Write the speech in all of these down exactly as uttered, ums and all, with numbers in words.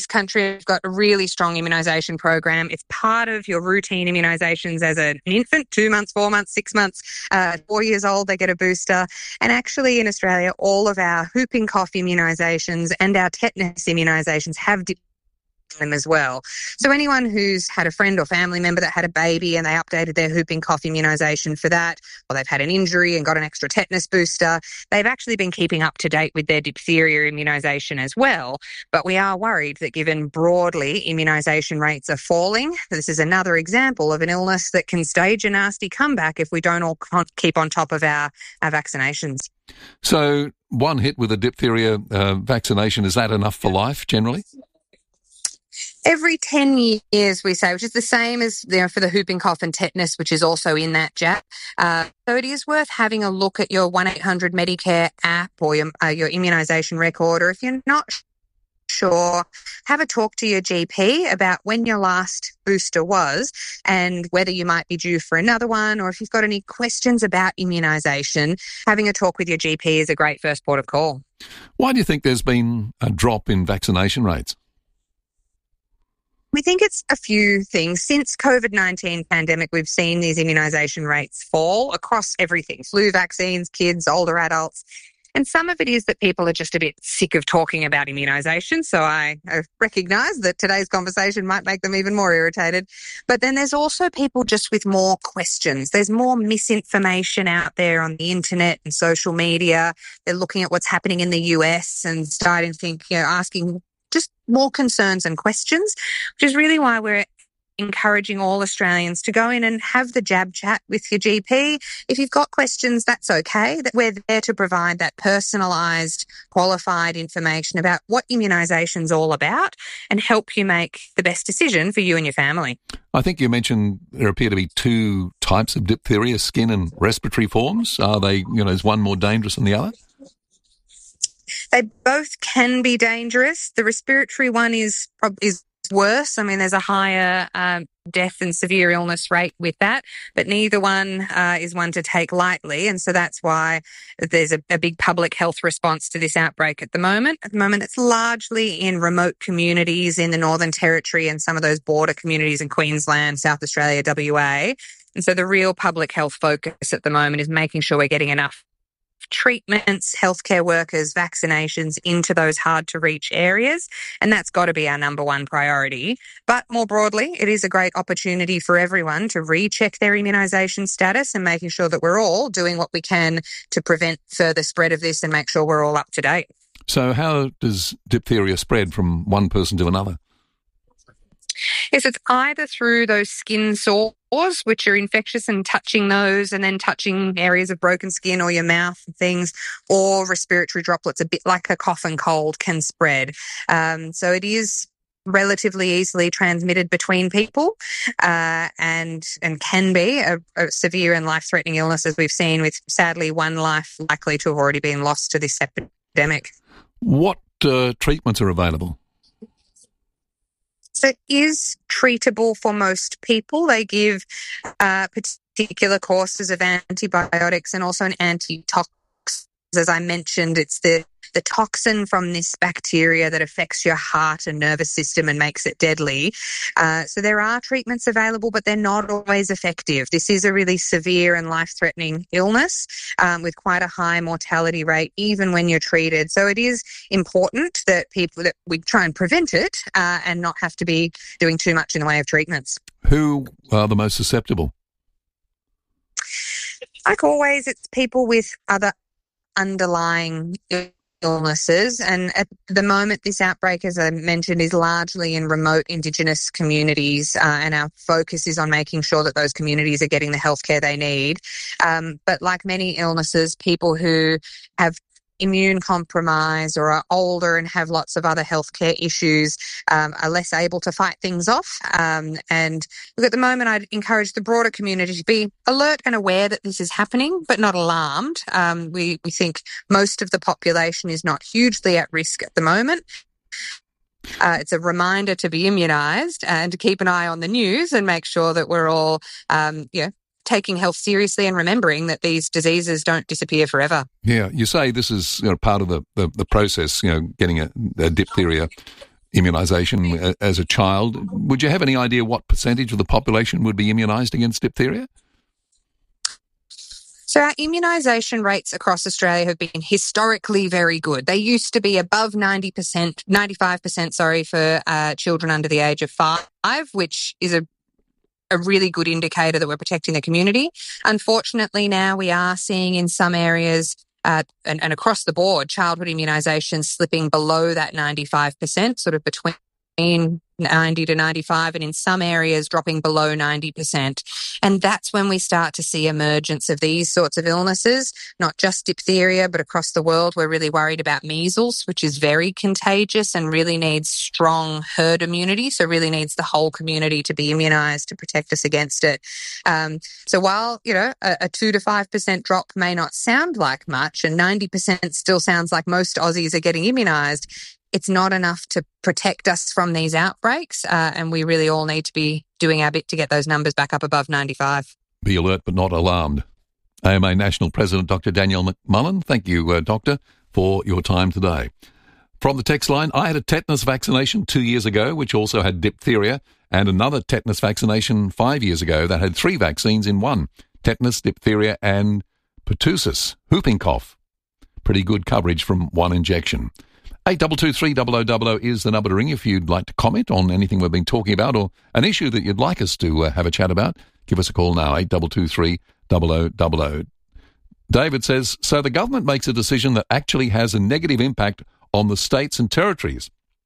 country have got a really strong immunisation program. It's part of your routine immunisations as an infant, two months, four months, six months, uh, four years old, they get a booster. And actually in Australia, all of our whooping cough immunisations and our tetanus immunisations have di- them as well. So anyone who's had a friend or family member that had a baby and they updated their whooping cough immunisation for that, or they've had an injury and got an extra tetanus booster, they've actually been keeping up to date with their diphtheria immunisation as well. But we are worried that given broadly immunisation rates are falling, this is another example of an illness that can stage a nasty comeback if we don't all keep on top of our, our vaccinations. So one hit with a diphtheria uh, vaccination, is that enough for life generally? Every ten years, we say, which is the same as, you know, for the whooping cough and tetanus, which is also in that jab. Uh, so it is worth having a look at your one eight hundred Medicare app or your, uh, your immunisation record, or if you're not sure, have a talk to your G P about when your last booster was and whether you might be due for another one, or if you've got any questions about immunisation, having a talk with your G P is a great first port of call. Why do you think there's been a drop in vaccination rates? We think it's a few things. Since COVID nineteen pandemic, we've seen these immunisation rates fall across everything, flu vaccines, kids, older adults. And some of it is that people are just a bit sick of talking about immunisation. So I, I recognise that today's conversation might make them even more irritated. But then there's also people just with more questions. There's more misinformation out there on the internet and social media. They're looking at what's happening in the U S and starting to think, you know, asking just more concerns and questions, which is really why we're encouraging all Australians to go in and have the jab chat with your G P. If you've got questions, that's okay. That we're there to provide that personalised, qualified information about what immunisation's all about and help you make the best decision for you and your family. I think you mentioned there appear to be two types of diphtheria, skin and respiratory forms. Are they, you know, is one more dangerous than the other? They both can be dangerous. The respiratory one is is worse. I mean, there's a higher um, death and severe illness rate with that, but neither one uh, is one to take lightly. And so that's why there's a, a big public health response to this outbreak at the moment. At the moment, it's largely in remote communities in the Northern Territory and some of those border communities in Queensland, South Australia, W A. And so the real public health focus at the moment is making sure we're getting enough treatments, healthcare workers, vaccinations into those hard-to-reach areas, and that's got to be our number one priority. But more broadly, it is a great opportunity for everyone to recheck their immunisation status and making sure that we're all doing what we can to prevent further spread of this and make sure we're all up to date. So how does diphtheria spread from one person to another? Yes, it's either through those skin sores, which are infectious and touching those and then touching areas of broken skin or your mouth and things, or respiratory droplets, a bit like a cough and cold can spread. Um, so it is relatively easily transmitted between people uh, and and can be a, a severe and life-threatening illness, as we've seen with, sadly, one life likely to have already been lost to this epidemic. What uh, treatments are available? So it is treatable for most people. They give uh, particular courses of antibiotics and also an antitoxin. As I mentioned, it's the, the toxin from this bacteria that affects your heart and nervous system and makes it deadly. Uh, so there are treatments available, but they're not always effective. This is a really severe and life-threatening illness um, with quite a high mortality rate, even when you're treated. So it is important that people that we try and prevent it uh, and not have to be doing too much in the way of treatments. Who are the most susceptible? Like always, it's people with other underlying illnesses, and at the moment this outbreak, as I mentioned, is largely in remote Indigenous communities, uh, and our focus is on making sure that those communities are getting the healthcare they need. Um, but like many illnesses, people who have immune compromise or are older and have lots of other healthcare issues um, are less able to fight things off. Um, and look, at the moment, I'd encourage the broader community to be alert and aware that this is happening, but not alarmed. Um, we, we think most of the population is not hugely at risk at the moment. Uh, it's a reminder to be immunised and to keep an eye on the news and make sure that we're all, um, you know, taking health seriously and remembering that these diseases don't disappear forever. Yeah, you say this is, you know, part of the, the, the process, you know, getting a, a diphtheria immunisation as a child. Would you have any idea what percentage of the population would be immunised against diphtheria? So our immunisation rates across Australia have been historically very good. They used to be above ninety percent, ninety-five percent, sorry, for uh, children under the age of five, which is a a really good indicator that we're protecting the community. Unfortunately, now we are seeing in some areas uh, and, and across the board, childhood immunisation slipping below that ninety-five percent, sort of between ninety to ninety-five, and in some areas dropping below ninety percent. And that's when we start to see emergence of these sorts of illnesses, not just diphtheria, but across the world. We're really worried about measles, which is very contagious and really needs strong herd immunity. So really needs the whole community to be immunised to protect us against it. Um, so while, you know, a, a two to five percent drop may not sound like much, and ninety percent still sounds like most Aussies are getting immunised, it's not enough to protect us from these outbreaks, uh, and we really all need to be doing our bit to get those numbers back up above ninety-five. Be alert but not alarmed. A M A National President Doctor Danielle McMullen, thank you, uh, Doctor, for your time today. From the text line, I had a tetanus vaccination two years ago, which also had diphtheria, and another tetanus vaccination five years ago that had three vaccines in one: tetanus, diphtheria, and pertussis, whooping cough. Pretty good coverage from one injection. eight two two three zero zero zero zero is the number to ring if you'd like to comment on anything we've been talking about or an issue that you'd like us to uh, have a chat about. Give us a call now, eight two two three zero zero zero zero. David says, so the government makes a decision that actually has a negative impact on the states and territories.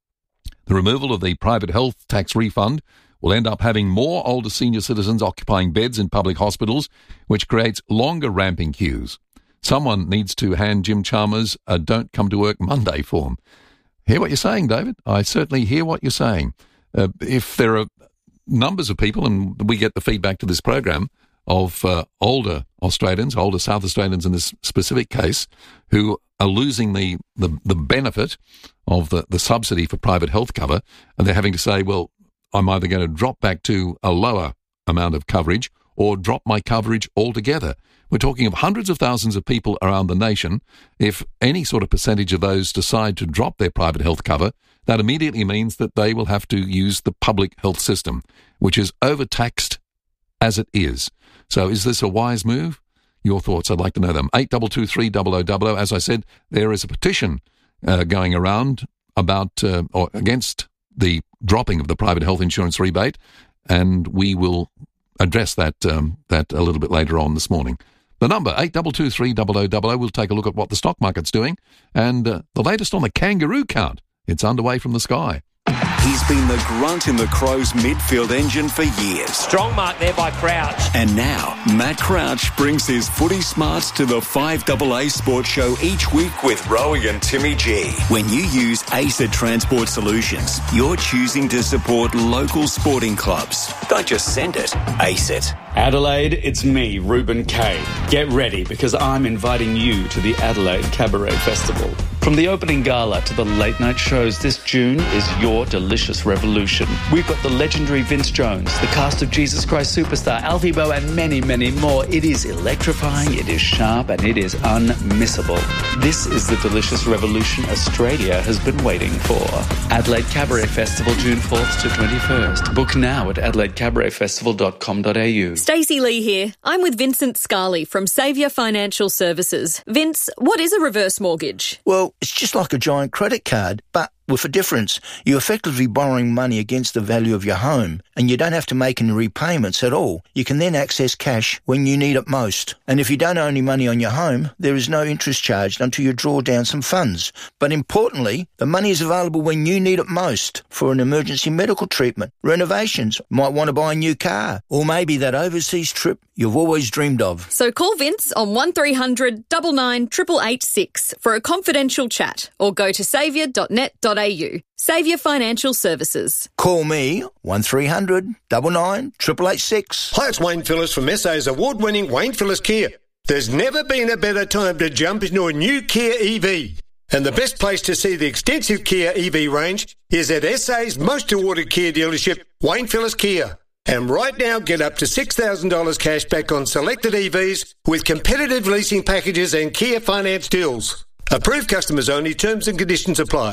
The removal of the private health tax refund will end up having more older senior citizens occupying beds in public hospitals, which creates longer ramping queues. Someone needs to hand Jim Chalmers a Don't Come to Work Monday form. Hear what you're saying, David? I certainly hear what you're saying. Uh, if there are numbers of people, and we get the feedback to this program, of uh, older Australians, older South Australians in this specific case, who are losing the, the, the benefit of the, the subsidy for private health cover, and they're having to say, well, I'm either going to drop back to a lower amount of coverage or drop my coverage altogether. We're talking of hundreds of thousands of people around the nation. If any sort of percentage of those decide to drop their private health cover, that immediately means that they will have to use the public health system, which is overtaxed as it is. So is this a wise move? Your thoughts, I'd like to know them. eight two two three zero zero zero zero. As I said, there is a petition uh, going around about uh, or against the dropping of the private health insurance rebate, and we will address that um, that a little bit later on this morning. The number, eight two two three zero zero zero zero. We'll take a look at what the stock market's doing and uh, the latest on the kangaroo count. It's underway from the sky. He's been the grunt in the Crows midfield engine for years. Strong mark there by Crouch. And now, Matt Crouch brings his footy smarts to the five A A Sports Show each week with Rowie and Timmy G. When you use ACET Transport Solutions, you're choosing to support local sporting clubs. Don't just send it, ACET. Adelaide, it's me, Ruben Kay. Get ready because I'm inviting you to the Adelaide Cabaret Festival. From the opening gala to the late night shows, this June is your delicious revolution. We've got the legendary Vince Jones, the cast of Jesus Christ Superstar, Alfie Boe, and many, many more. It is electrifying, it is sharp, and it is unmissable. This is the delicious revolution Australia has been waiting for. Adelaide Cabaret Festival, June fourth to twenty-first. Book now at adelaide cabaret festival dot com dot a u. Stacey Lee here. I'm with Vincent Scarley from Saviour Financial Services. Vince, what is a reverse mortgage? Well, it's just like a giant credit card, but with a difference. You're effectively borrowing money against the value of your home, and you don't have to make any repayments at all. You can then access cash when you need it most. And if you don't owe any money on your home, there is no interest charged until you draw down some funds. But importantly, the money is available when you need it most for an emergency medical treatment, renovations, might want to buy a new car, or maybe that overseas trip you've always dreamed of. So call Vince on one three hundred nine nine eight eight eight six for a confidential chat, or go to saviour dot net dot a u. Saviour Financial Services. Call me, one three hundred nine nine eight eight eight six. Hi, it's Wayne Phillips from S A's award-winning Wayne Phillips Kia. There's never been a better time to jump into a new Kia E V. And the best place to see the extensive Kia E V range is at S A's most awarded Kia dealership, Wayne Phillips Kia. And right now, get up to six thousand dollars cash back on selected E Vs with competitive leasing packages and Kia finance deals. Approved customers only. Terms and conditions apply.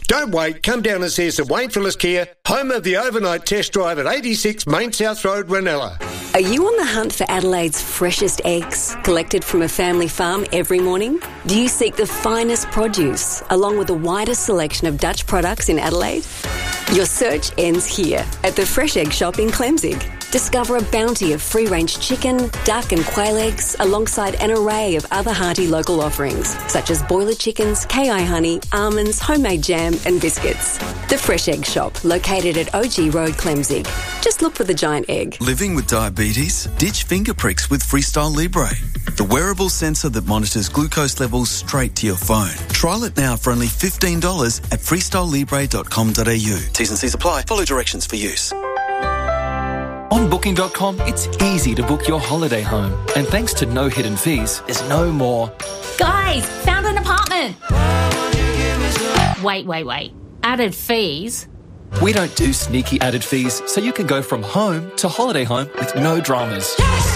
Don't wait, come down and see us at Wayne Phillips Kia, home of the overnight test drive at eighty-six Main South Road, Ranella. Are you on the hunt for Adelaide's freshest eggs, collected from a family farm every morning? Do you seek the finest produce, along with the widest selection of Dutch products in Adelaide? Your search ends here, at the Fresh Egg Shop in Clemzig. Discover a bounty of free-range chicken, duck and quail eggs, alongside an array of other hearty local offerings, such as boiler chickens, K I honey, almonds, homemade jam and biscuits. The Fresh Egg Shop, located at O G Road, Clemzig. Just look for the giant egg. Living with diabetes? Ditch finger pricks with Freestyle Libre, the wearable sensor that monitors glucose levels straight to your phone. Trial it now for only fifteen dollars at freestyle libre dot com dot a u. T's and C's apply. Follow directions for use. On Booking dot com, it's easy to book your holiday home. And thanks to no hidden fees, there's no more. Guys, found an apartment. Wait, wait, wait. Added fees? We don't do sneaky added fees, so you can go from home to holiday home with no dramas.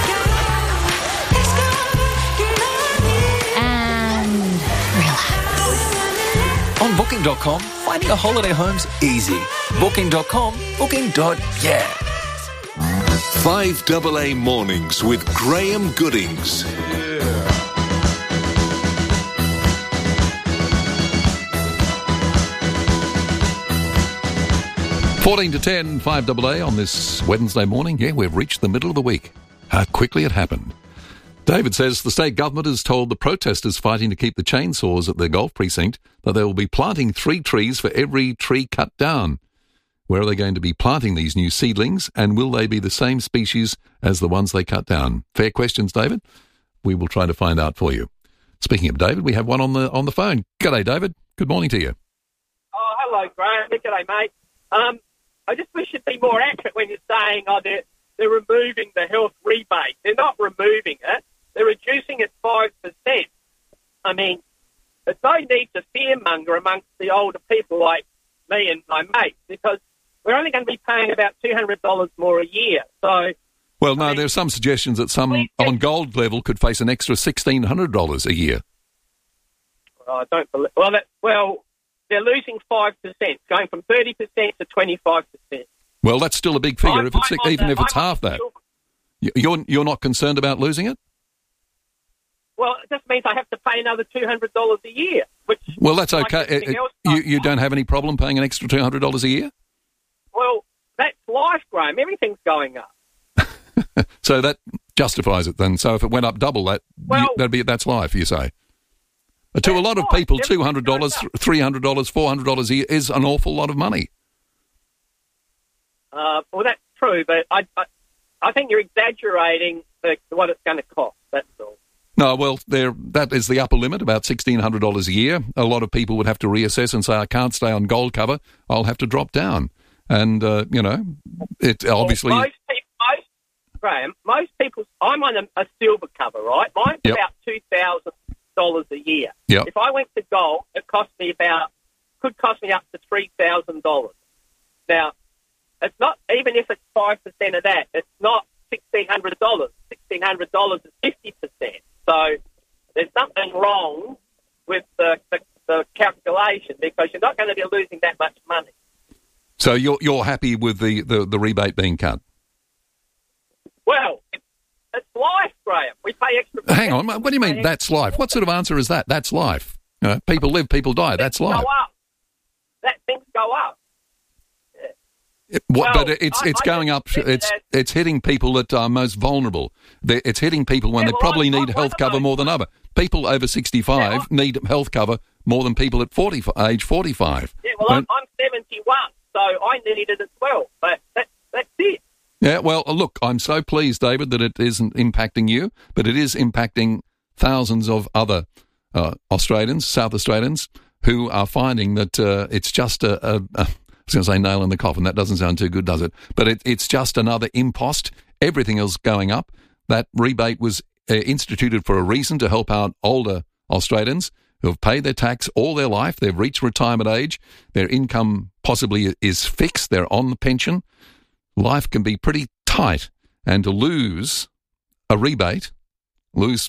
And relax. On Booking dot com, finding a holiday home's easy. Booking dot com, booking. Yeah. five double A Mornings with Graham Goodings. fourteen to ten, five double A on this Wednesday morning. Yeah, we've reached the middle of the week. How quickly it happened. David says the state government has told the protesters fighting to keep the chainsaws at their golf precinct that they will be planting three trees for every tree cut down. Where are they going to be planting these new seedlings, and will they be the same species as the ones they cut down? Fair questions, David. We will try to find out for you. Speaking of David, we have one on the on the phone. G'day, David. Good morning to you. Oh, hello, Graham. G'day, mate. Um, I just wish you'd be more accurate when you're saying, oh, they're, they're removing the health rebate. They're not removing it. They're reducing it five percent. I mean, there's no need to fearmonger amongst the older people like me and my mates, because we're only going to be paying about two hundred dollars more a year. So, Well, no, I mean, there are some suggestions that some on gold level could face an extra sixteen hundred dollars a year. Well, I don't believe... Well, that, well they're losing five percent, going from thirty percent to twenty-five percent. Well, that's still a big figure, I'm, if it's, I'm even the, if it's I'm half that. Still, you're, you're not concerned about losing it? Well, it just means I have to pay another two hundred dollars a year. Which, well, that's like okay. It, else, you, you don't have any problem paying an extra two hundred dollars a year? Well, that's life, Graham. Everything's going up. So that justifies it then. So if it went up double, that well, you, that'd be that's life, you say. To a lot of life. people, two hundred dollars, three hundred dollars, four hundred dollars a year is an awful lot of money. Uh, well, that's true, but I, I, I think you're exaggerating the, what it's going to cost, that's all. No, well, there that is the upper limit, about sixteen hundred dollars a year. A lot of people would have to reassess and say, I can't stay on gold cover, I'll have to drop down. And, uh, you know, it obviously... Well, most people, most, Graham, most people... I'm on a, a silver cover, right? Mine's yep. about two thousand dollars a year. Yep. If I went to gold, it cost me about... could cost me up to three thousand dollars. Now, it's not... even if it's five percent of that, it's not sixteen hundred dollars. sixteen hundred dollars is fifty percent. So there's something wrong with the, the, the calculation, because you're not going to be losing that much money. So you're you're happy with the, the, the rebate being cut? Well, it's, it's life, Graham. We pay extra... Hang on, what do you mean, that's life? What sort of answer is that? That's life. You know, people live, people die, that's life. Go up. That things go up. It, what, well, but it's I, it's I going up. It's that, it's hitting people that are most vulnerable. They're, it's hitting people when yeah, they well, probably I'm, need I'm health cover more than other people over sixty-five. Yeah, need health cover more than people at forty age forty-five. Yeah, well, I'm, I'm seventy-one, so I need it as well. But that, that's it. Yeah, well, look, I'm so pleased, David, that it isn't impacting you, but it is impacting thousands of other uh, Australians, South Australians, who are finding that uh, it's just a. a, a I was going to say nail in the coffin. That doesn't sound too good, does it? But it, it's just another impost. Everything else going up. That rebate was uh, instituted for a reason, to help out older Australians who have paid their tax all their life. They've reached retirement age. Their income possibly is fixed. They're on the pension. Life can be pretty tight. And to lose a rebate, lose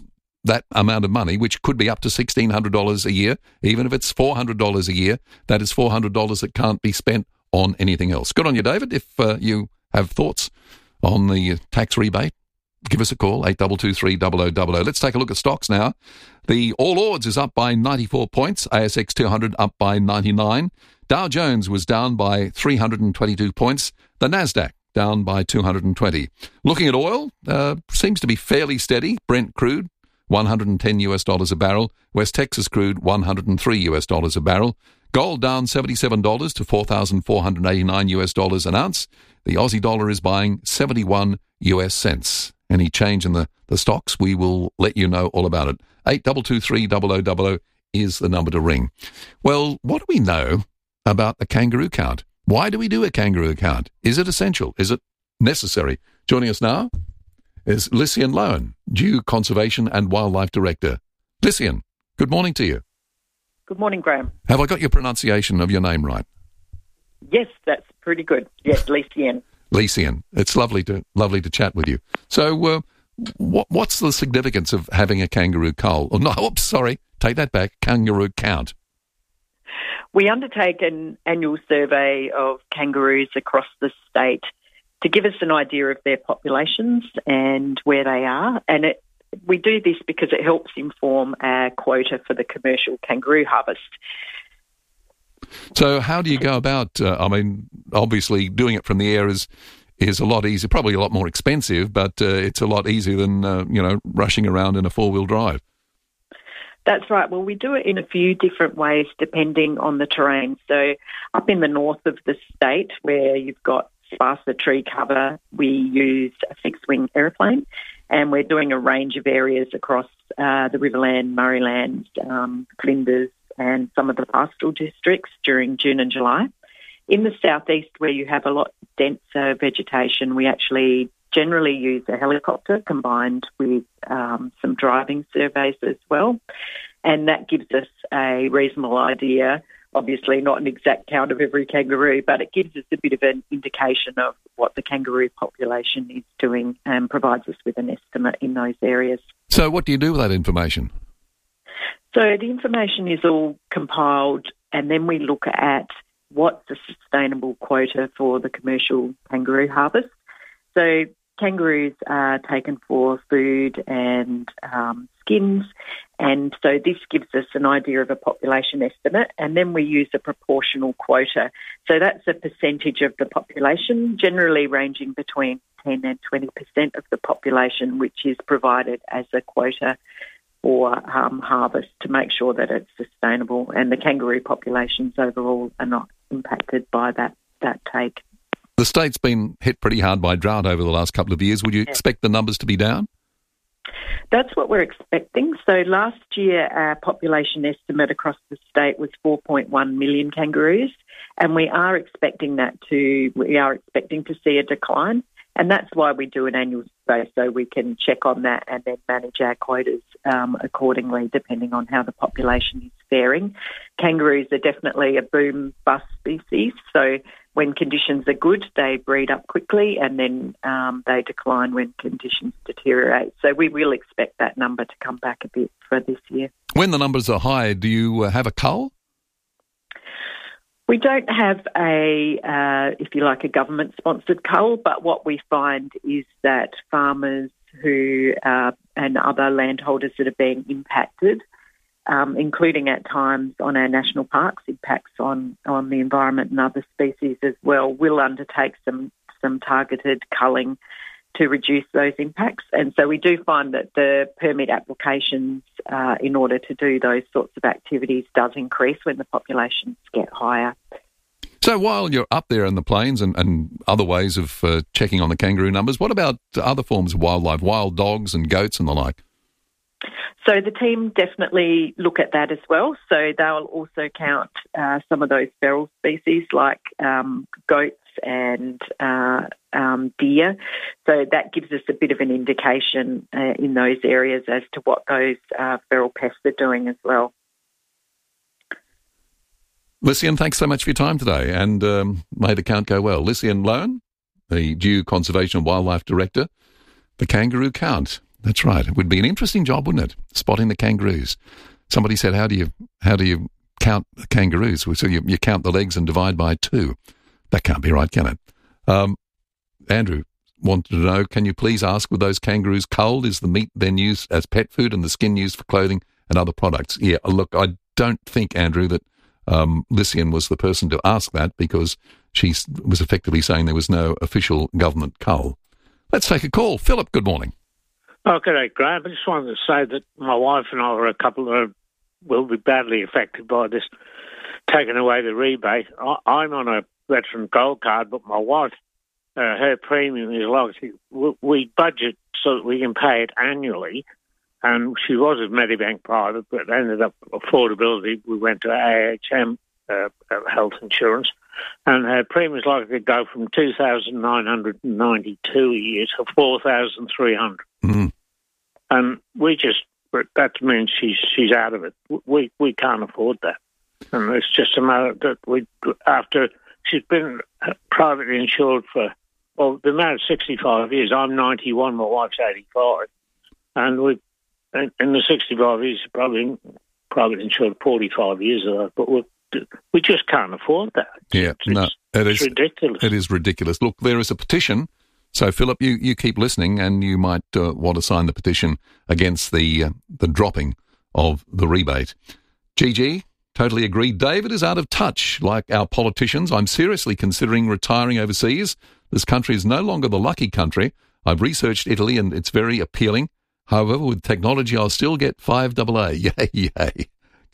that amount of money, which could be up to sixteen hundred dollars a year, even if it's four hundred dollars a year, that is four hundred dollars that can't be spent on anything else. Good on you, David. If uh, you have thoughts on the tax rebate, give us a call, eight two two three, zero zero zero zero. Let's take a look at stocks now. The All Ords is up by ninety-four points, A S X two hundred up by ninety-nine. Dow Jones was down by three hundred twenty-two points. The Nasdaq down by two hundred twenty. Looking at oil, uh, seems to be fairly steady. Brent crude, one hundred ten US dollars a barrel. West Texas crude, one hundred three US dollars a barrel. Gold down seventy-seven dollars to four thousand four hundred eighty-nine US dollars an ounce. The Aussie dollar is buying seventy-one US cents. Any change in the, the stocks, we will let you know all about it. eight two two three, zero zero zero zero is the number to ring. Well, what do we know about the kangaroo count? Why do we do a kangaroo count? Is it essential? Is it necessary? Joining us now is Lycian Lowen, Dew Conservation and Wildlife Director. Lycian, good morning to you. Good morning, Graham. Have I got your pronunciation of your name right? Yes, that's pretty good. Yes, Lycian. Lycian. It's lovely to lovely to chat with you. So, uh, what, what's the significance of having a kangaroo cull? Oh, no, oops, sorry, take that back. Kangaroo count. We undertake an annual survey of kangaroos across the state to give us an idea of their populations and where they are. And it, we do this because it helps inform our quota for the commercial kangaroo harvest. So how do you go about, uh, I mean, obviously doing it from the air is is a lot easier, probably a lot more expensive, but uh, it's a lot easier than, uh, you know, rushing around in a four-wheel drive. That's right. Well, we do it in a few different ways depending on the terrain. So up in the north of the state where you've got sparser tree cover, we use a fixed-wing aeroplane, and we're doing a range of areas across uh, the Riverland, Murrayland, um, Flinders, and some of the pastoral districts during June and July. In the southeast, where you have a lot denser vegetation, we actually generally use a helicopter combined with um, some driving surveys as well. And that gives us a reasonable idea, obviously not an exact count of every kangaroo, but it gives us a bit of an indication of what the kangaroo population is doing and provides us with an estimate in those areas. So what do you do with that information? So the information is all compiled, and then we look at what's a sustainable quota for the commercial kangaroo harvest. So kangaroos are taken for food and um, skins, and so this gives us an idea of a population estimate, and then we use a proportional quota. So that's a percentage of the population, generally ranging between ten and twenty percent of the population, which is provided as a quota for um, harvest to make sure that it's sustainable, and the kangaroo populations overall are not impacted by that, that take. The state's been hit pretty hard by drought over the last couple of years. Would you yeah. expect the numbers to be down? That's what we're expecting. So last year, our population estimate across the state was four point one million kangaroos, and we are expecting that to, we are expecting to see a decline. And that's why we do an annual survey, so we can check on that and then manage our quotas um, accordingly, depending on how the population is faring. Kangaroos are definitely a boom-bust species, so when conditions are good, they breed up quickly, and then um, they decline when conditions deteriorate. So we will expect that number to come back a bit for this year. When the numbers are high, do you have a cull? We don't have a, uh, if you like, a government-sponsored cull, but what we find is that farmers who uh, and other landholders that are being impacted, um, including at times on our national parks, impacts on, on the environment and other species as well, will undertake some, some targeted culling to reduce those impacts. And so we do find that the permit applications uh, in order to do those sorts of activities does increase when the populations get higher. So while you're up there in the plains and, and other ways of uh, checking on the kangaroo numbers, what about other forms of wildlife, wild dogs and goats and the like? So the team definitely look at that as well. So they'll also count uh, some of those feral species like um, goats and uh, um, deer. So that gives us a bit of an indication uh, in those areas as to what those uh, feral pests are doing as well. Lycian, thanks so much for your time today, and um, may the count go well. Lycian Lowen, the Dew Conservation and Wildlife Director, the kangaroo count. That's right. It would be an interesting job, wouldn't it? Spotting the kangaroos. Somebody said, how do you how do you count the kangaroos? So you, you count the legs and divide by two. That can't be right, can it? Um, Andrew wanted to know, can you please ask, with those kangaroos culled, is the meat then used as pet food and the skin used for clothing and other products? Yeah, look, I don't think, Andrew, that um, Lysian was the person to ask that, because she was effectively saying there was no official government cull. Let's take a call. Philip, good morning. Oh, good day, Graham. I just wanted to say that my wife and I are a couple that will be badly affected by this taking away the rebate. I, I'm on a veteran gold card, but my wife, uh, her premium is largely, we budget so that we can pay it annually. And she was with Medibank Private, but ended up affordability. We went to A H M uh, health insurance, and her premium is likely to go from two thousand nine hundred ninety-two a year to four thousand three hundred. Mm. And we just, that means she's she's out of it. We we can't afford that. And it's just a matter that we, after she's been privately insured for, well, we've been married sixty-five years. I'm ninety-one, my wife's eighty-five. And we, in, in the sixty-five years, probably privately insured forty-five years of that. But we we just can't afford that. Yeah, it's, no, it it's is ridiculous. It is ridiculous. Look, there is a petition. So, Philip, you, you keep listening, and you might uh, want to sign the petition against the uh, the dropping of the rebate. Gigi, totally agreed. David is out of touch, like our politicians. I'm seriously considering retiring overseas. This country is no longer the lucky country. I've researched Italy, and it's very appealing. However, with technology, I'll still get five double A. Yay, yay.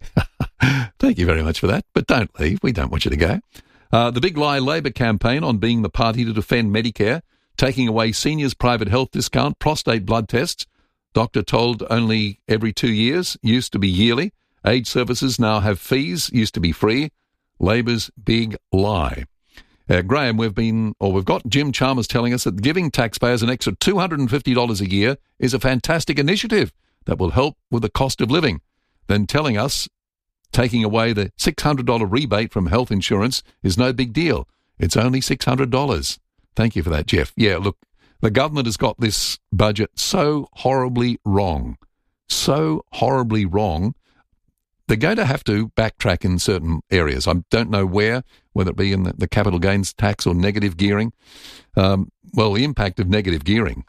Thank you very much for that. But don't leave. We don't want you to go. Uh, the Big Lie Labor campaign on being the party to defend Medicare, taking away seniors' private health discount, prostate blood tests. Doctor told only every two years, used to be yearly. Age services now have fees, used to be free. Labor's big lie. Uh, Graham, we've been, or we've got Jim Chalmers telling us that giving taxpayers an extra two hundred fifty dollars a year is a fantastic initiative that will help with the cost of living. Then telling us taking away the six hundred dollars rebate from health insurance is no big deal. It's only six hundred dollars. Thank you for that, Jeff. Yeah, look, the government has got this budget so horribly wrong, so horribly wrong. They're going to have to backtrack in certain areas. I don't know where, whether it be in the, the capital gains tax or negative gearing. Um, well, the impact of negative gearing.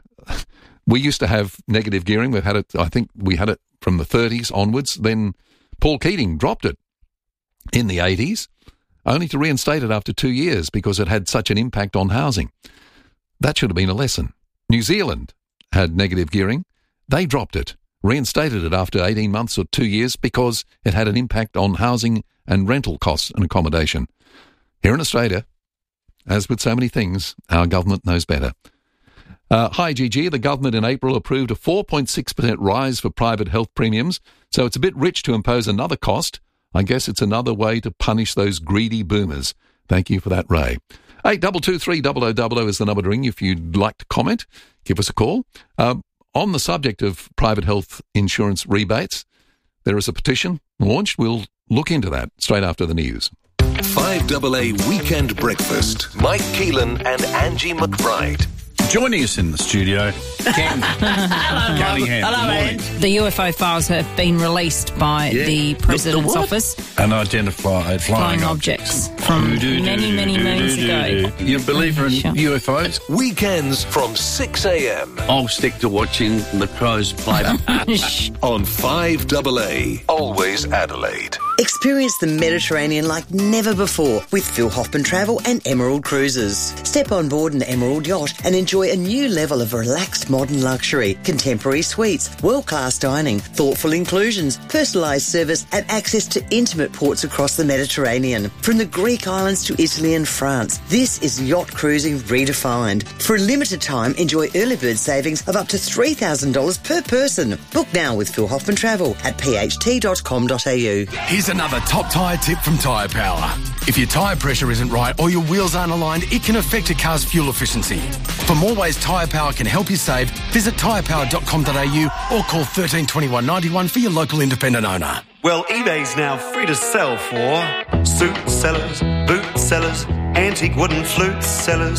We used to have negative gearing. We've had it, I think we had it from the thirties onwards. Then Paul Keating dropped it in the eighties, only to reinstate it after two years because it had such an impact on housing. That should have been a lesson. New Zealand had negative gearing. They dropped it, reinstated it after eighteen months or two years because it had an impact on housing and rental costs and accommodation. Here in Australia, as with so many things, our government knows better. Uh, hi, G G. The government in April approved a four point six percent rise for private health premiums, so it's a bit rich to impose another cost. I guess it's another way to punish those greedy boomers. Thank you for that, Ray. eight two two three double oh double oh is the number to ring if you'd like to comment. Give us a call. Um, on the subject of private health insurance rebates, there is a petition launched. We'll look into that straight after the news. five double A Weekend Breakfast. Mike Keelan and Angie McBride. Joining us in the studio, Cam Cunningham. Hello, man. The U F O files have been released by Yeah. the President's The- the what? office. Unidentified flying, Flying objects from many, many moons ago. You're a believer in Sure. U F Os? Weekends from six a.m. I'll stick to watching the Crows play. on five double A. Always Adelaide. Experience the Mediterranean like never before with Phil Hoffman Travel and Emerald Cruises. Step on board an Emerald yacht and enjoy a new level of relaxed modern luxury, contemporary suites, world-class dining, thoughtful inclusions, personalised service and access to intimate ports across the Mediterranean. From the Greek islands to Italy and France, this is yacht cruising redefined. For a limited time, enjoy early bird savings of up to three thousand dollars per person. Book now with Phil Hoffman Travel at p h t dot com dot a u. Here's another top tyre tip from Tyre Power. If your tyre pressure isn't right or your wheels aren't aligned, it can affect a car's fuel efficiency. For more ways Tyre Power can help you save, visit tyre power dot com dot a u or call one three two one nine one for your local independent owner. Well, eBay's now free to sell for suit sellers, boot sellers, antique wooden flute sellers,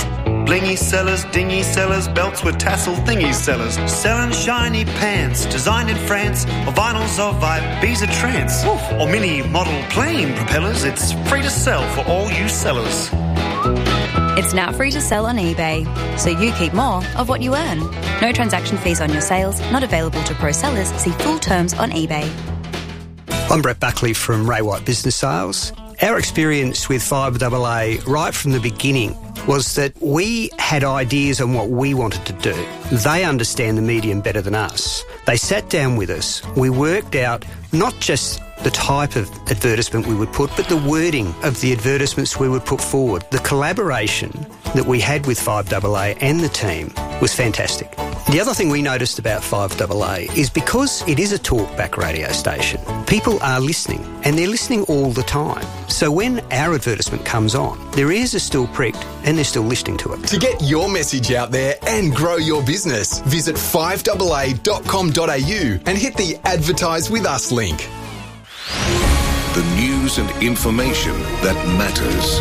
Blingy sellers, dingy sellers, belts with tassel thingy sellers. Selling shiny pants, designed in France, or vinyls of Ibiza trance. Or mini model plane propellers, it's free to sell for all you sellers. It's now free to sell on eBay, so you keep more of what you earn. No transaction fees on your sales, not available to pro sellers. See full terms on eBay. I'm Brett Buckley from Ray White Business Sales. Our experience with five A A right from the beginning was that we had ideas on what we wanted to do. They understand the medium better than us. They sat down with us. We worked out not just the type of advertisement we would put, but the wording of the advertisements we would put forward. The collaboration that we had with five A A and the team was fantastic. The other thing we noticed about five A A is because it is a talkback radio station, people are listening, and they're listening all the time. So when our advertisement comes on, their ears are still pricked and they're still listening to it. To get your message out there and grow your business, visit five A A dot com dot a u and hit the Advertise With Us link. The news and information that matters.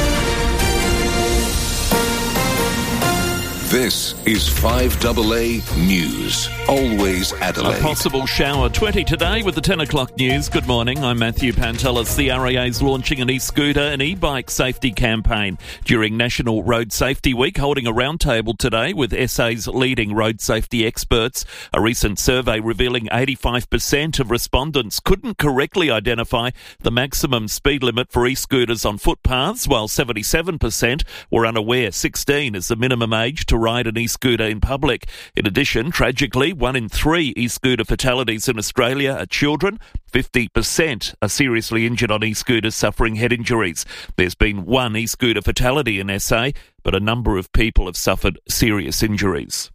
This is five A A News. Always Adelaide. A possible shower. twenty today with the ten o'clock news. Good morning, I'm Matthew Pantelis. The R A A is launching an e-scooter and e-bike safety campaign during National Road Safety Week, holding a roundtable today with S A's leading road safety experts. A recent survey revealing eighty-five percent of respondents couldn't correctly identify the maximum speed limit for e-scooters on footpaths, while seventy-seven percent were unaware sixteen is the minimum age to ride an e-scooter in public. In addition, tragically, one in three e-scooter fatalities in Australia are children. fifty percent are seriously injured on e-scooters, suffering head injuries. There's been one e-scooter fatality in S A, but a number of people have suffered serious injuries.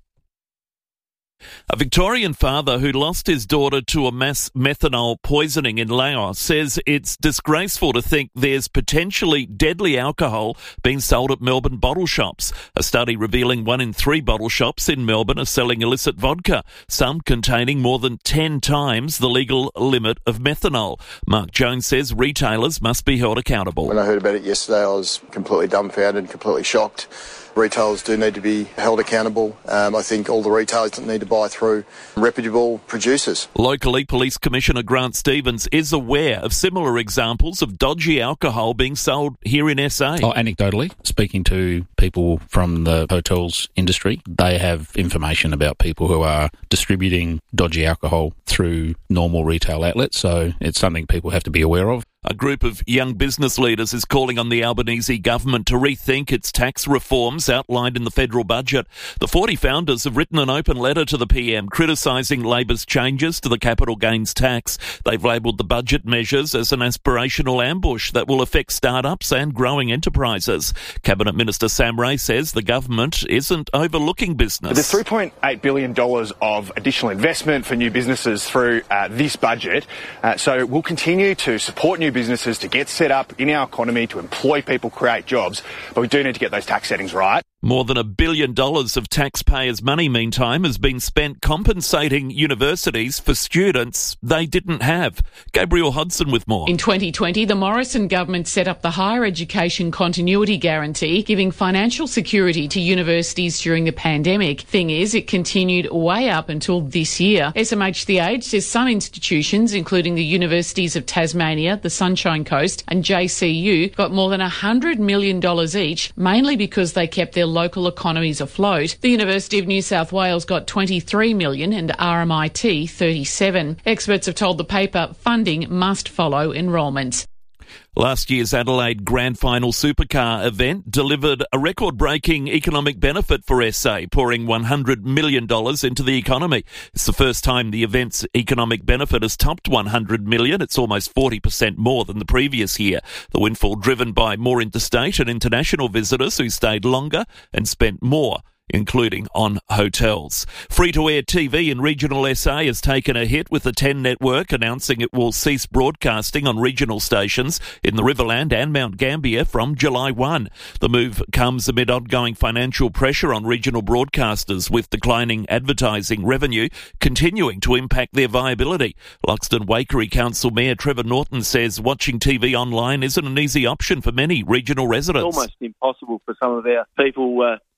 A Victorian father who lost his daughter to a mass methanol poisoning in Laos says it's disgraceful to think there's potentially deadly alcohol being sold at Melbourne bottle shops. A study revealing one in three bottle shops in Melbourne are selling illicit vodka, some containing more than ten times the legal limit of methanol. Mark Jones says retailers must be held accountable. When I heard about it yesterday, I was completely dumbfounded, completely shocked. Retailers do need to be held accountable. Um, I think all the retailers need to buy through reputable producers. Locally, Police Commissioner Grant Stevens is aware of similar examples of dodgy alcohol being sold here in S A. Oh, anecdotally, speaking to people from the hotels industry, they have information about people who are distributing dodgy alcohol through normal retail outlets, so it's something people have to be aware of. A group of young business leaders is calling on the Albanese government to rethink its tax reforms outlined in the federal budget. The forty founders have written an open letter to the P M criticising Labor's changes to the capital gains tax. They've labelled the budget measures as an aspirational ambush that will affect startups and growing enterprises. Cabinet Minister Sam Ray says the government isn't overlooking business. There's three point eight billion dollars of additional investment for new businesses through uh, this budget. Uh, so we'll continue to support new businesses to get set up in our economy, to employ people, create jobs. But we do need to get those tax settings right. More than a billion dollars of taxpayers' money, meantime, has been spent compensating universities for students they didn't have. Gabriel Hodson with more. In twenty twenty, the Morrison government set up the Higher Education Continuity Guarantee, giving financial security to universities during the pandemic. Thing is, it continued way up until this year. S M H The Age says some institutions, including the Universities of Tasmania, the Sunshine Coast and J C U, got more than one hundred million dollars each, mainly because they kept their local economies afloat. The University of New South Wales got twenty-three million dollars and R M I T thirty-seven. Experts have told the paper funding must follow enrolments. Last year's Adelaide Grand Final Supercar event delivered a record-breaking economic benefit for S A, pouring one hundred million dollars into the economy. It's the first time the event's economic benefit has topped one hundred million dollars. It's almost forty percent more than the previous year. The windfall driven by more interstate and international visitors who stayed longer and spent more, including on hotels. Free-to-air T V in regional S A has taken a hit, with the ten network announcing it will cease broadcasting on regional stations in the Riverland and Mount Gambier from July first. The move comes amid ongoing financial pressure on regional broadcasters, with declining advertising revenue continuing to impact their viability. Loxton Waikerie Council Mayor Trevor Norton says watching T V online isn't an easy option for many regional residents. It's almost impossible for some of our people uh,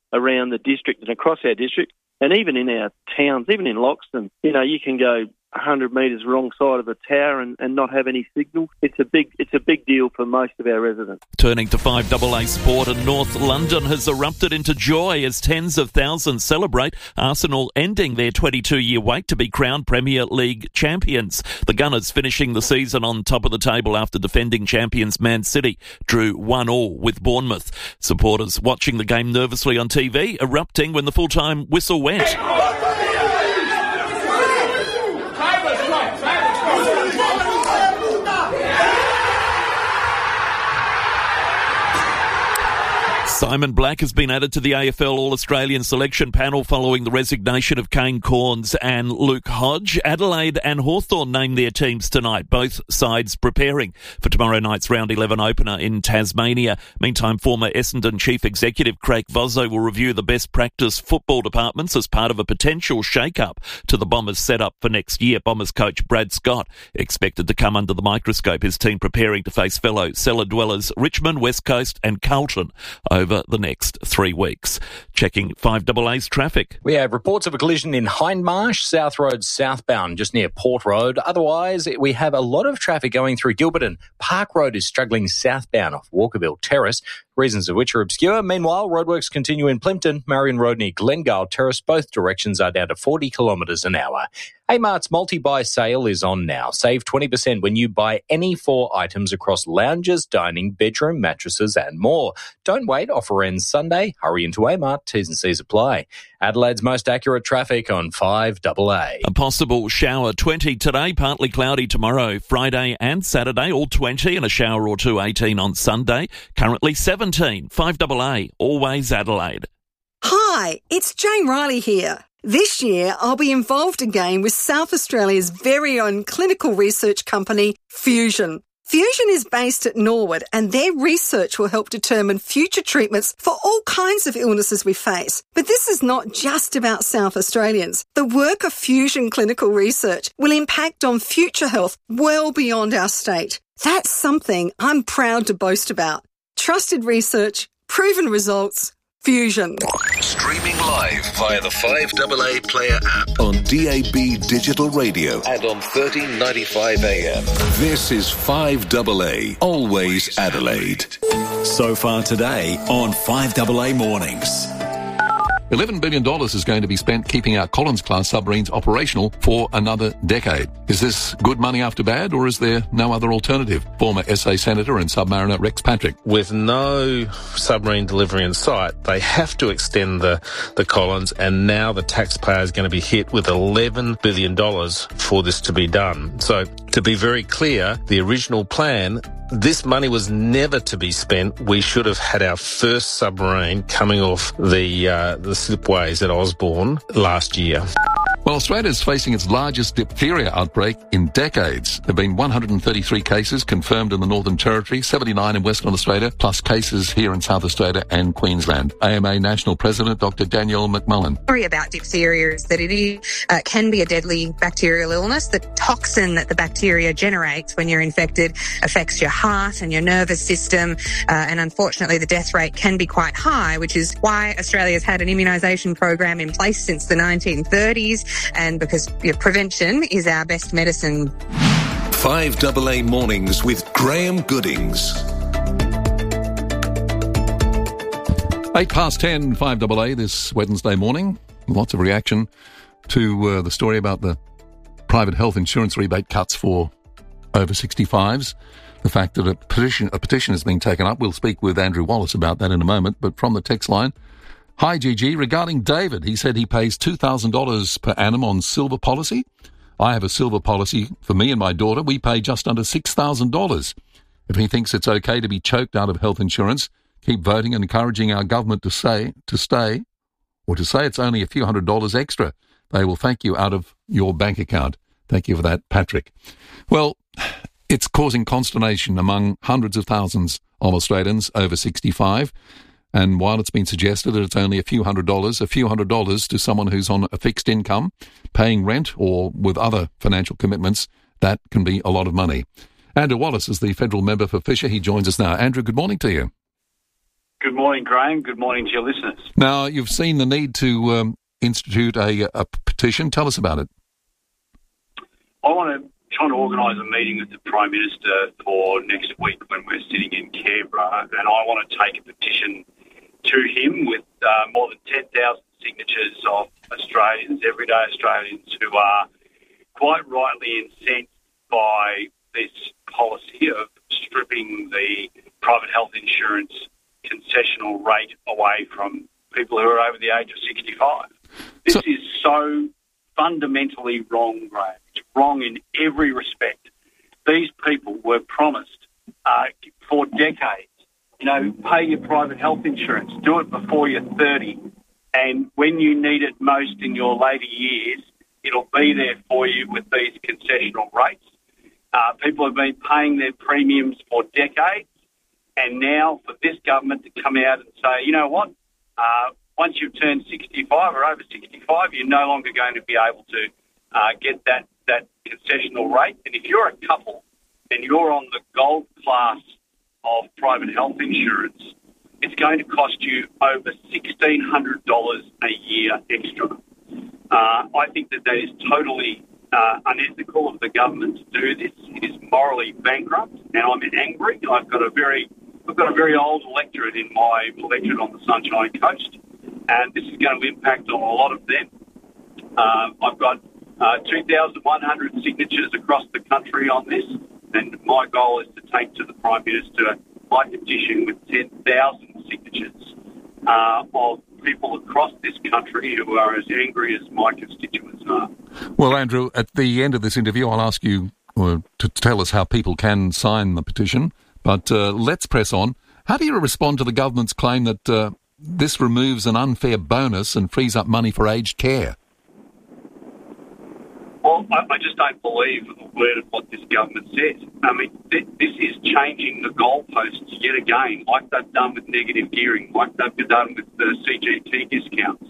around the district and across our district, and even in our towns, even in Loxton, you know, you can go one hundred metres wrong side of a tower and, and not have any signal. It's a big it's a big deal for most of our residents. Turning to five A A sport, and North London has erupted into joy as tens of thousands celebrate Arsenal ending their twenty-two-year wait to be crowned Premier League champions. The Gunners finishing the season on top of the table after defending champions Man City drew one all with Bournemouth. Supporters watching the game nervously on T V, erupting when the full-time whistle went. Simon Black has been added to the A F L All-Australian selection panel following the resignation of Kane Corns and Luke Hodge. Adelaide and Hawthorn named their teams tonight, both sides preparing for tomorrow night's round eleven opener in Tasmania. Meantime, former Essendon Chief Executive Craig Vozzo will review the best practice football departments as part of a potential shake-up to the Bombers setup for next year. Bombers coach Brad Scott expected to come under the microscope, his team preparing to face fellow cellar dwellers Richmond, West Coast and Carlton over the next three weeks. Checking five A A's traffic. We have reports of a collision in Hindmarsh, South Road southbound, just near Port Road. Otherwise, we have a lot of traffic going through Gilberton. Park Road is struggling southbound off Walkerville Terrace, reasons of which are obscure. Meanwhile, roadworks continue in Plimpton, Marion Road near Glengale Terrace. Both directions are down to forty kilometres an hour. Amart's multi-buy sale is on now. Save twenty percent when you buy any four items across lounges, dining, bedroom, mattresses and more. Don't wait. Offer ends Sunday. Hurry into Amart. T's and C's apply. Adelaide's most accurate traffic on five A A. A possible shower twenty today, partly cloudy tomorrow, Friday and Saturday, all twenty, and a shower or two eighteen on Sunday. Currently seventeen. five A A, always Adelaide. Hi, it's Jane Riley here. This year, I'll be involved again with South Australia's very own clinical research company, Fusion. Fusion is based at Norwood, and their research will help determine future treatments for all kinds of illnesses we face. But this is not just about South Australians. The work of Fusion Clinical Research will impact on future health well beyond our state. That's something I'm proud to boast about. Trusted research, proven results, Fusion. Streaming live via the five A A Player app on D A B Digital Radio and on thirteen ninety-five A M. This is five A A, always Adelaide. So far today on five A A Mornings. eleven billion dollars is going to be spent keeping our Collins-class submarines operational for another decade. Is this good money after bad, or is there no other alternative? Former S A Senator and submariner Rex Patrick. With no submarine delivery in sight, they have to extend the, the Collins, and now the taxpayer is going to be hit with eleven billion dollars for this to be done. So, to be very clear, the original plan, this money was never to be spent. We should have had our first submarine coming off the uh, the slipways at Osborne last year. Well, Australia is facing its largest diphtheria outbreak in decades. There have been one hundred thirty-three cases confirmed in the Northern Territory, seventy-nine in Western Australia, plus cases here in South Australia and Queensland. A M A National President Doctor Danielle McMullen. The story about diphtheria is that it is, uh, can be a deadly bacterial illness. The toxin that the bacteria generates when you're infected affects your heart and your nervous system, uh, and unfortunately the death rate can be quite high, which is why Australia's had an immunisation program in place since the nineteen thirties. And because you know, prevention is our best medicine. five A A Mornings with Graham Goodings. Eight past ten, five A A this Wednesday morning. Lots of reaction to uh, the story about the private health insurance rebate cuts for over sixty-fives. The fact that a petition, a petition is being taken up. We'll speak with Andrew Wallace about that in a moment. But from the text line, hi, Gigi. Regarding David, he said he pays two thousand dollars per annum on silver policy. I have a silver policy for me and my daughter. We pay just under six thousand dollars. If he thinks it's okay to be choked out of health insurance, keep voting and encouraging our government to say, to stay, or to say it's only a few hundred dollars extra. They will thank you out of your bank account. Thank you for that, Patrick. Well, it's causing consternation among hundreds of thousands of Australians over sixty-five. And while it's been suggested that it's only a few hundred dollars, a few hundred dollars to someone who's on a fixed income, paying rent or with other financial commitments, that can be a lot of money. Andrew Wallace is the federal member for Fisher. He joins us now. Andrew, good morning to you. Good morning, Graham. Good morning to your listeners. Now, you've seen the need to um, institute a, a petition. Tell us about it. I want to try to organise a meeting with the Prime Minister for next week when we're sitting in Canberra, and I want to take a petition to him with uh, more than ten thousand signatures of Australians, everyday Australians, who are quite rightly incensed by this policy of stripping the private health insurance concessional rate away from people who are over the age of sixty-five. This so- is so fundamentally wrong, Graham. It's wrong in every respect. These people were promised uh, for decades, you know, pay your private health insurance, do it before you're thirty, and when you need it most in your later years, it'll be there for you with these concessional rates. Uh, people have been paying their premiums for decades, and now for this government to come out and say, you know what, uh, once you've turned sixty-five or over sixty-five, you're no longer going to be able to uh, get that, that concessional rate. And if you're a couple and you're on the gold class of private health insurance, it's going to cost you over sixteen hundred dollars a year extra. Uh, I think that that is totally uh, unethical of the government to do this. It is morally bankrupt, and I'm angry. I've got a very, I've got a very old electorate in my electorate on the Sunshine Coast, and this is going to impact on a lot of them. Uh, I've got uh, two thousand one hundred signatures across the country on this, and my goal is to take to the Prime Minister my petition with ten thousand signatures uh, of people across this country who are as angry as my constituents are. Well, Andrew, at the end of this interview, I'll ask you uh, to tell us how people can sign the petition, but uh, let's press on. How do you respond to the government's claim that uh, this removes an unfair bonus and frees up money for aged care? Well, I, I just don't believe a word of what this government says. I mean, th- this is changing the goalposts yet again, like they've done with negative gearing, like they've done with the C G T discounts.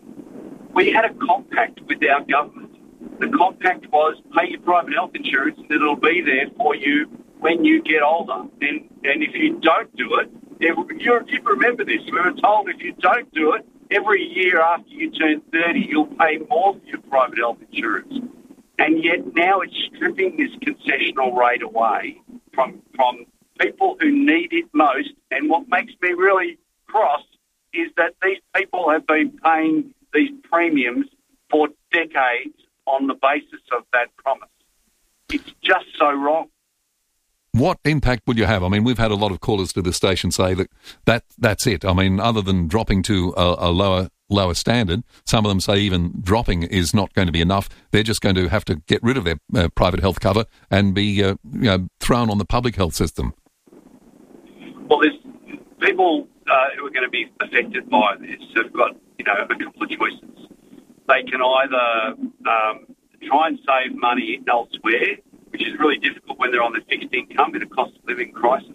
We had a compact with our government. The compact was pay your private health insurance and it'll be there for you when you get older. And, and if you don't do it, every, you remember this, we were told if you don't do it, every year after you turn thirty, you'll pay more for your private health insurance. And yet now it's stripping this concessional rate away from from people who need it most. And what makes me really cross is that these people have been paying these premiums for decades on the basis of that promise. It's just so wrong. What impact would you have? I mean, we've had a lot of callers to the station say that, that that's it. I mean, other than dropping to a, a lower lower standard, some of them say even dropping is not going to be enough. They're just going to have to get rid of their uh, private health cover and be uh, you know, thrown on the public health system. Well, there's people uh, who are going to be affected by this have got, you know, a couple of choices. They can either um, try and save money elsewhere, which is really difficult when they're on their fixed income in a cost of living crisis,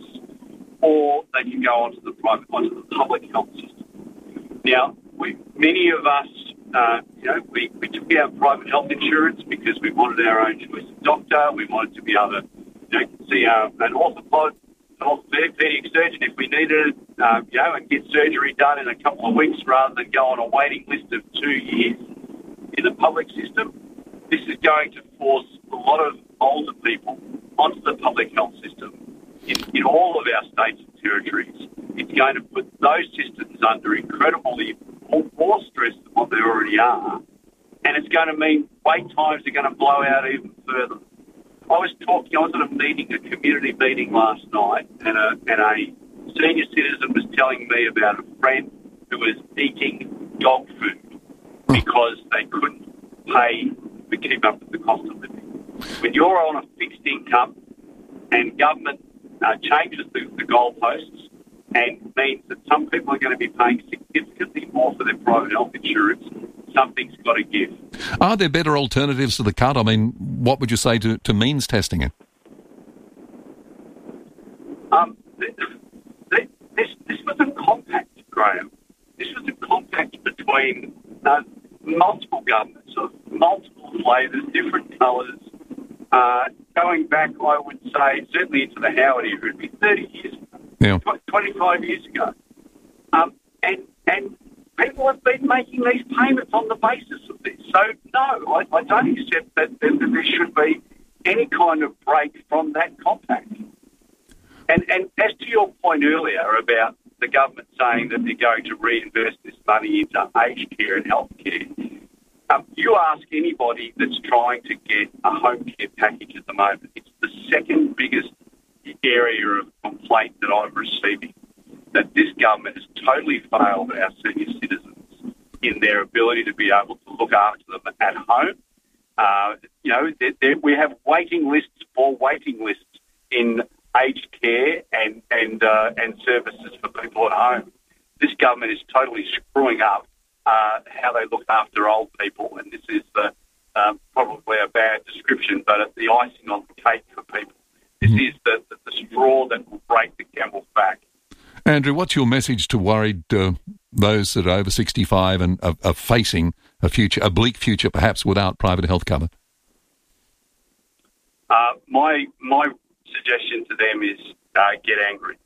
or they can go onto the private, onto the public health system. Now, we, many of us, uh, you know, we, we took out private health insurance because we wanted our own choice of doctor. We wanted to be able to, you know, see our, an orthopod, an orthopedic surgeon if we needed it, uh, you know, and get surgery done in a couple of weeks rather than go on a waiting list of two years in the public system. This is going to force a lot of older people onto the public health system in, in all of our states and territories. It's going to put those systems under incredibly more, more stress than what they already are, and it's going to mean wait times are going to blow out even further. I was talking, I was at a meeting, a community meeting last night, and a, and a senior citizen was telling me about a friend who was eating dog food because they couldn't pay to keep up with the cost of living. When you're on a fixed income and government uh, changes the, the goalposts and means that some people are going to be paying significantly more for their private health insurance, something's got to give. Are there better alternatives to the cut? I mean, what would you say to, to means testing it? Um, th- th- this, this was a compact, Graham. This was a compact between uh, multiple governments of multiple flavours, different colours. Uh, going back, I would say, certainly into the Howard era, it would be thirty years ago, yeah. twenty-five years ago. making these payments on the basis of this. So, no, I, I don't accept that, that, that there should be any kind of break from that compact. And, and as to your point earlier about the government saying that they're going to reinvest this money into aged care and health care, um, you ask anybody that's trying to get a home care package at the moment, it's the second biggest area of complaint that I'm receiving, that this government has totally failed our senior citizens in their ability to be able to look after them at home. Uh, you know, they're, they're, we have waiting lists for waiting lists in aged care and and uh, and services for people at home. This government is totally screwing up uh, how they look after old people, and this is the, um, probably a bad description, but it's the icing on the cake for people. This mm. is the, the, the straw that will break the camel's back. Andrew, what's your message to worried uh, those that are over sixty-five and are, are facing a future, a bleak future, perhaps without private health cover? Uh, my my suggestion to them is uh, get angry.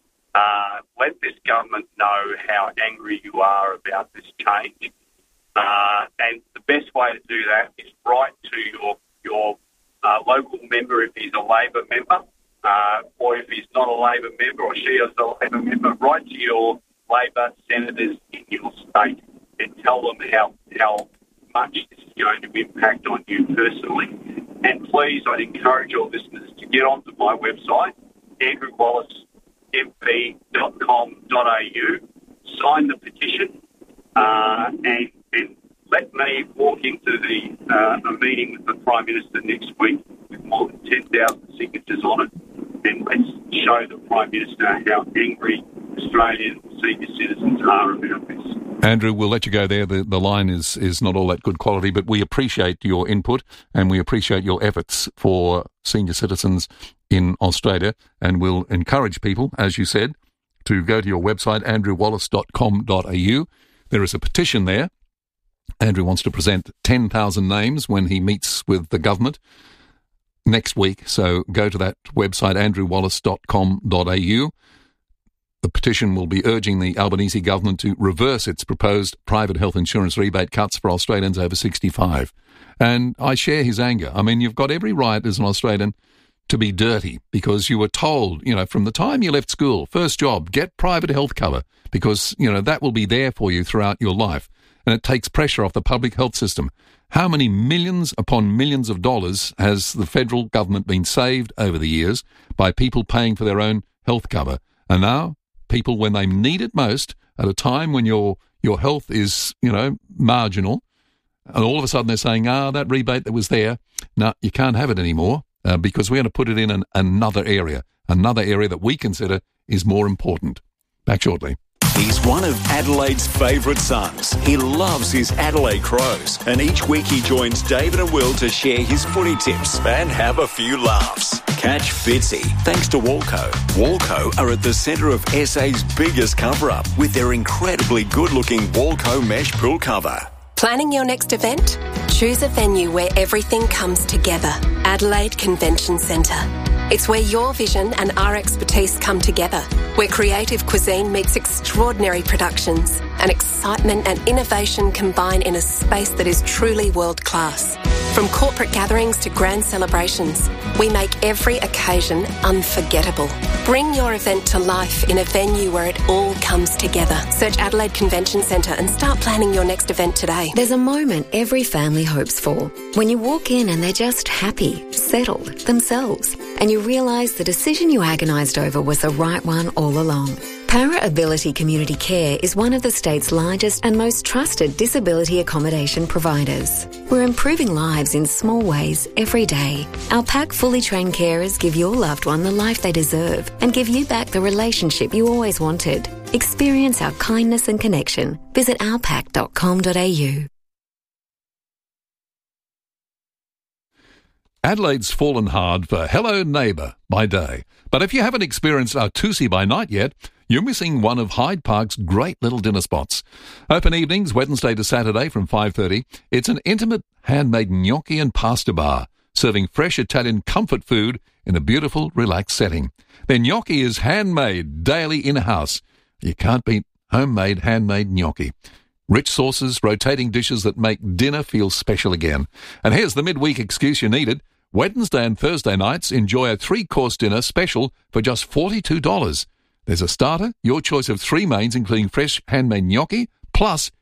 Uh, let this government know how angry you are about this change. Uh, and the best way to do that is write to your your uh, local member if he's a Labor member, uh, or if he's not a Labor member or she is a Labor member, write to your Labor senators in your state and tell them how, how much this is going to impact on you personally. And please, I'd encourage your listeners to get onto my website, andrew wallace m p dot com dot a u, sign the petition, uh, and, and let me walk into the uh, a meeting with the Prime Minister next week with more than ten thousand signatures on it, and let's show the Prime Minister how angry Australian senior citizens are about this. Andrew, we'll let you go there. The, the line is, is not all that good quality, but we appreciate your input and we appreciate your efforts for senior citizens in Australia, and we'll encourage people, as you said, to go to your website, andrew wallace dot com dot a u. There is a petition there. Andrew wants to present ten thousand names when he meets with the government next week, so go to that website, andrew wallace dot com dot a u. The petition will be urging the Albanese government to reverse its proposed private health insurance rebate cuts for Australians over sixty-five. And I share his anger. I mean, you've got every right as an Australian to be dirty because you were told, you know, from the time you left school, first job, get private health cover because, you know, that will be there for you throughout your life. And it takes pressure off the public health system. How many millions upon millions of dollars has the federal government been saved over the years by people paying for their own health cover? And now people, when they need it most, at a time when your your health is, you know, marginal, and all of a sudden they're saying, ah, that rebate that was there, no, you can't have it anymore uh, because we're going to put it in an, another area, another area that we consider is more important. Back shortly. He's one of Adelaide's favourite sons. He loves his Adelaide Crows, and each week he joins David and Will to share his footy tips and have a few laughs. Catch Fitzy thanks to Walco. Walco are at the centre of S A's biggest cover-up with their incredibly good-looking Walco mesh pool cover. Planning your next event? Choose a venue where everything comes together. Adelaide Convention Centre. It's where your vision and our expertise come together, where creative cuisine meets extraordinary productions and excitement and innovation combine in a space that is truly world-class. From corporate gatherings to grand celebrations, we make every occasion unforgettable. Bring your event to life in a venue where it all comes together. Search Adelaide Convention Centre and start planning your next event today. There's a moment every family hopes for. When you walk in and they're just happy, settled, themselves, and you realise the decision you agonised over was the right one all along. Para Ability Community Care is one of the state's largest and most trusted disability accommodation providers. We're improving lives in small ways every day. Our P A C fully trained carers give your loved one the life they deserve and give you back the relationship you always wanted. Experience our kindness and connection. Visit our pac dot com dot a u. Adelaide's fallen hard for Hello Neighbour by day. But if you haven't experienced Artusi by night yet, you're missing one of Hyde Park's great little dinner spots. Open evenings, Wednesday to Saturday from five thirty. It's an intimate, handmade gnocchi and pasta bar, serving fresh Italian comfort food in a beautiful, relaxed setting. Their gnocchi is handmade daily in-house. You can't beat homemade, handmade gnocchi. Rich sauces, rotating dishes that make dinner feel special again. And here's the midweek excuse you needed. Wednesday and Thursday nights, enjoy a three-course dinner special for just forty-two dollars. There's a starter, your choice of three mains, including fresh handmade gnocchi, plus